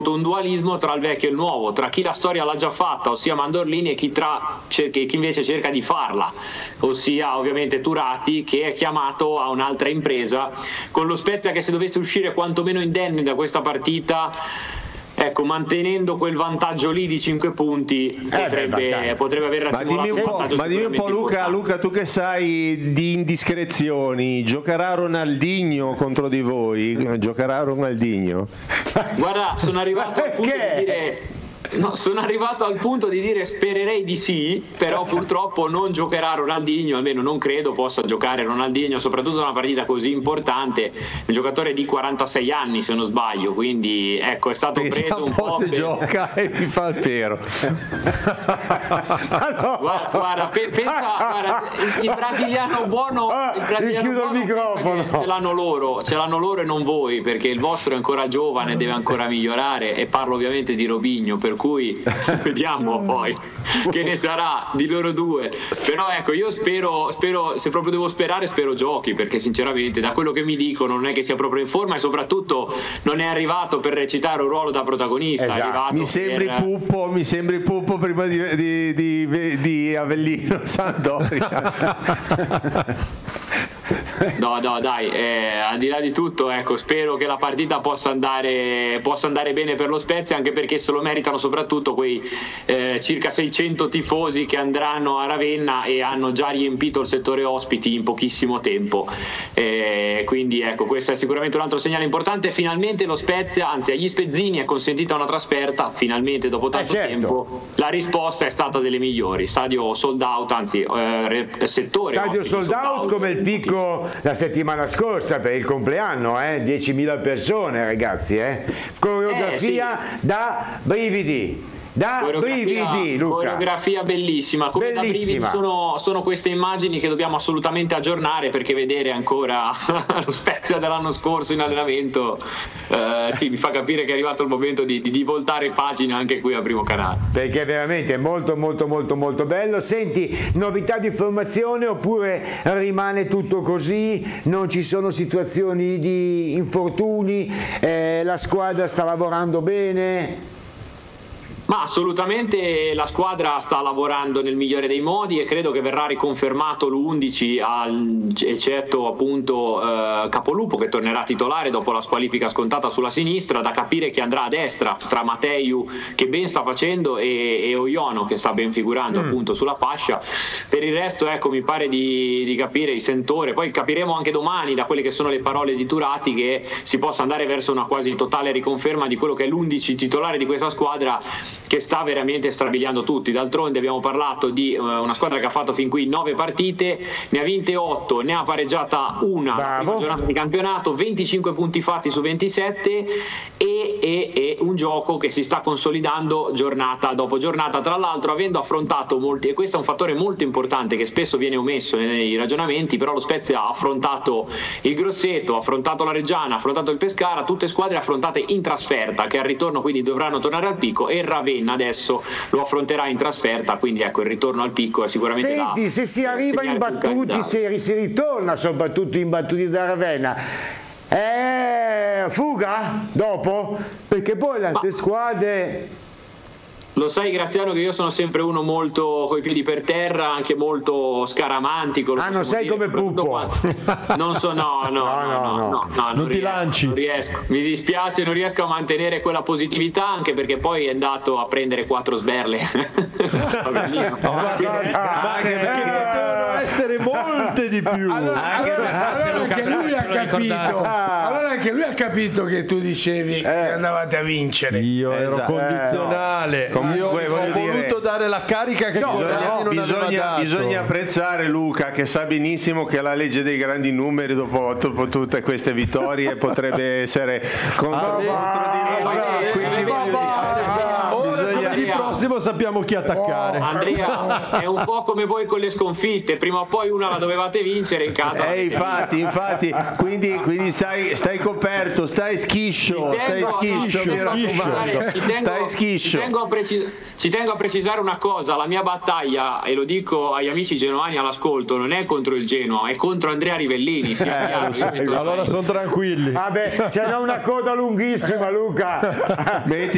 un dualismo tra il vecchio e il nuovo, tra chi la storia l'ha già fatta, ossia Mandorlini, e chi invece cerca di farla, ossia ovviamente Turati, che è chiamato a un'altra impresa, con lo Spezia che, se dovesse uscire quantomeno indenne da questa partita, ecco, mantenendo quel vantaggio lì di 5 punti, potrebbe aver rassicurato un vantaggio. Ma dimmi un po', Luca, tu che sai di indiscrezioni, giocherà Ronaldinho contro di voi? Giocherà Ronaldinho? Guarda, sono arrivato al punto di dire... No, sono arrivato al punto di dire spererei di sì, però purtroppo non giocherà Ronaldinho, almeno non credo possa giocare Ronaldinho, soprattutto in una partita così importante. Un giocatore di 46 anni, se non sbaglio, quindi ecco, è stato preso un po' se gioca e mi fa il pero. Guarda, il brasiliano buono, chiudo il microfono. Ce l'hanno loro e non voi, perché il vostro è ancora giovane, deve ancora migliorare, e parlo ovviamente di Robinho, per cui vediamo poi che ne sarà di loro due. Però ecco, io spero, se proprio devo sperare, spero giochi, perché sinceramente da quello che mi dicono non è che sia proprio in forma, e soprattutto non è arrivato per recitare un ruolo da protagonista. Esatto. È arrivato mi sembri Puppo prima di Avellino Sampdoria. No, dai, al di là di tutto, ecco, spero che la partita possa andare bene per lo Spezia, anche perché se lo meritano soprattutto quei circa 600 tifosi che andranno a Ravenna e hanno già riempito il settore ospiti in pochissimo tempo, quindi ecco, questo è sicuramente un altro segnale importante. Finalmente lo Spezia, anzi agli spezzini, è consentita una trasferta, finalmente dopo tanto tempo. La risposta è stata delle migliori, stadio sold out, anzi settore stadio sold out come il picco la settimana scorsa per il compleanno, 10.000 persone, ragazzi, coreografia da brividi. Luca. Coreografia bellissima, come bellissima. Da brividi sono queste immagini che dobbiamo assolutamente aggiornare, perché vedere ancora lo Spezia dell'anno scorso in allenamento mi fa capire che è arrivato il momento di voltare pagina anche qui a Primo Canale, perché è veramente molto molto molto molto bello. Senti, novità di formazione oppure rimane tutto così, non ci sono situazioni di infortuni, la squadra sta lavorando bene? Ma assolutamente la squadra sta lavorando nel migliore dei modi, e credo che verrà riconfermato l'11, eccetto appunto Capolupo, che tornerà titolare dopo la squalifica scontata sulla sinistra. Da capire chi andrà a destra tra Mateu, che ben sta facendo, e Oiono, che sta ben figurando appunto sulla fascia. Per il resto, ecco, mi pare di capire il sentore. Poi capiremo anche domani, da quelle che sono le parole di Turati, che si possa andare verso una quasi totale riconferma di quello che è l'11 titolare di questa squadra, che sta veramente strabiliando tutti. D'altronde abbiamo parlato di una squadra che ha fatto fin qui 9 partite, ne ha vinte 8, ne ha pareggiata una la prima giornata di campionato, 25 punti fatti su 27, e un gioco che si sta consolidando giornata dopo giornata, tra l'altro avendo affrontato molti, e questo è un fattore molto importante che spesso viene omesso nei ragionamenti, però lo Spezia ha affrontato il Grosseto, ha affrontato la Reggiana, ha affrontato il Pescara, tutte squadre affrontate in trasferta, che al ritorno quindi dovranno tornare al picco, e il Ravenna adesso lo affronterà in trasferta, quindi ecco, il ritorno al picco è sicuramente se si arriva in battuti, se si ritorna soprattutto in battuti da Ravenna, fuga dopo, perché poi le altre squadre... Lo sai, Graziano, che io sono sempre uno molto coi piedi per terra, anche molto scaramantico. Non sei come Puppo. Non so, no, non ti lanci. Non riesco. Mi dispiace, non riesco a mantenere quella positività, anche perché poi è andato a prendere 4 sberle. Ma devono essere molte di più. Allora anche lui ha capito che tu dicevi che andavate a vincere. Io ero condizionale. Comunque, ho voluto dare la carica che bisogna apprezzare Luca, che sa benissimo che la legge dei grandi numeri dopo tutte queste vittorie potrebbe essere contro di noi. Quindi il prossimo sappiamo chi attaccare. Andrea, è un po' come voi con le sconfitte, prima o poi una la dovevate vincere in casa. Infatti, quindi stai coperto, stai schiscio, mi raccomando. Stai schiscio. Ci tengo a precisare una cosa: la mia battaglia, e lo dico agli amici genuani all'ascolto, non è contro il Genoa, è contro Andrea Rivellini. Allora sono tranquilli. Vabbè, c'è una coda lunghissima, Luca.